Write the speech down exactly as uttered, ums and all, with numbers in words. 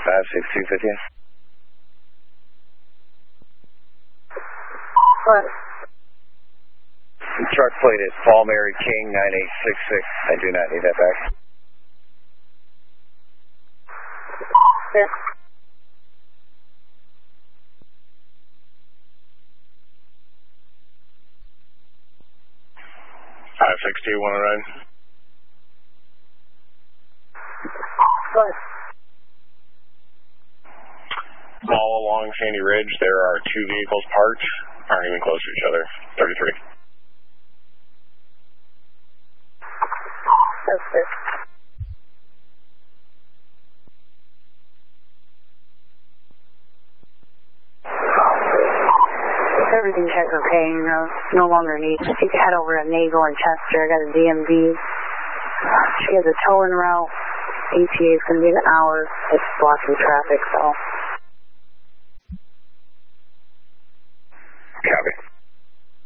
five six two fifty. What? The truck plate is Paul Mary King nine eight six six. I do not need that back. Yes. five six two, want to ride? What? All along Sandy Ridge, there are two vehicles parked, aren't even close to each other. thirty-three. That's it. Everything checks okay, you know, no longer needs. You can head over to Nagle and Chester. I got a D M V. She has a towing route. E T A is going to be an hour. It's blocking traffic, so